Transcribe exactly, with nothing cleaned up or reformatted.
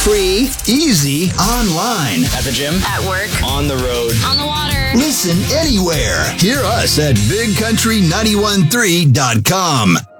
Free, easy, online. At the gym. At work. On the road. On the water. Listen anywhere. Hear us at big country nine one three dot com.